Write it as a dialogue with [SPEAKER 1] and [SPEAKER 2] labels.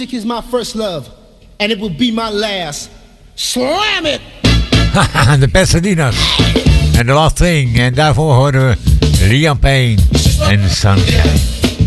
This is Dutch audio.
[SPEAKER 1] Music is my first love, and it will be my last. Slam it!
[SPEAKER 2] De Pasadena's. En The Last Thing. En daarvoor horen we Liam Payne en Sunshine.